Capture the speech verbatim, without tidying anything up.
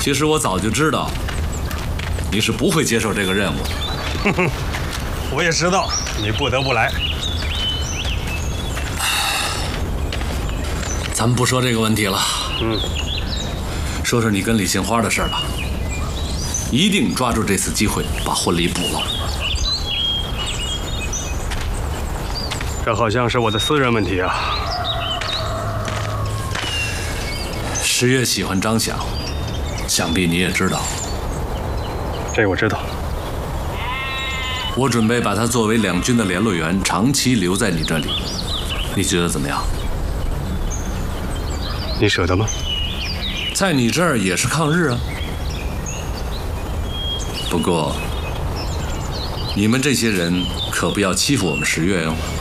其实我早就知道你是不会接受这个任务的。 哼哼，我也知道你不得不来。 咱们不说这个问题了， 嗯， 说说你跟李杏花的事儿吧。一定抓住这次机会把婚礼补了。 这好像是我的私人问题啊。 十月喜欢张想，想必你也知道。 这我知道。 我准备把他作为两军的联络员，长期留在你这里，你觉得怎么样？ 你舍得吗？ 在你这儿也是抗日啊。不过，你们这些人可不要欺负我们十月哟。